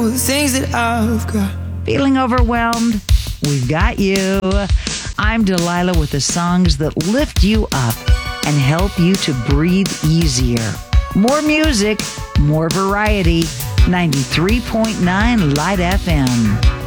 know the things that I've got. Feeling overwhelmed? We've got you. I'm Delilah with the songs that lift you up and help you to breathe easier. More music, more variety. 93.9 Light FM.